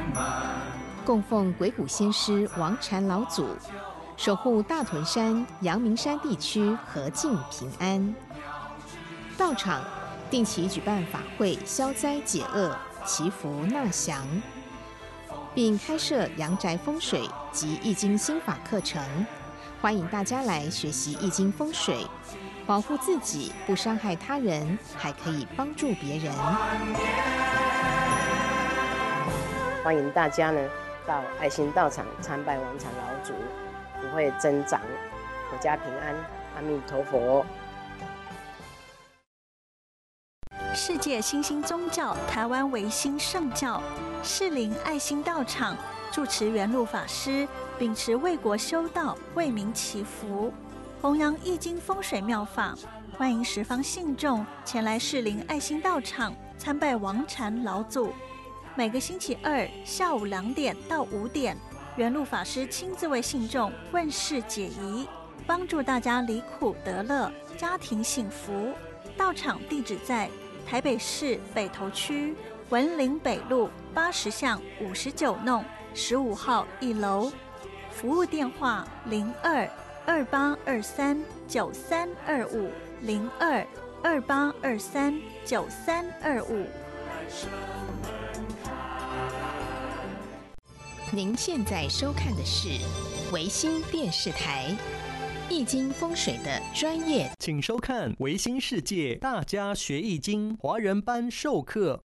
供奉鬼谷先师王禅老祖，守护大屯山、阳明山地区和静平安。道场定期举办法会消灾解厄、祈福纳祥，并开设阳宅风水及易经心法课程，欢迎大家来学习易经风水，保护自己不伤害他人，还可以帮助别人。 欢迎大家呢到爱心道场参拜王禅老祖，福慧增长，阖家平安，阿弥陀佛。 世界新兴宗教台湾维新圣教士林爱心道场住持圆籙法师秉持为国修道、为民祈福，弘扬易经风水妙法，欢迎十方信众前来士林爱心道场参拜王禅老祖。每个星期二下午2点到5点，圆籙法师亲自为信众问事解疑，帮助大家离苦得乐，家庭幸福。道场地址在台北市北投区文林北路80巷59弄15号1楼，服务电话02-2823-9325 02-2823-9325。 您现在收看的是维新电视台易经风水的专业， 请收看维新世界大家学易经华人班授课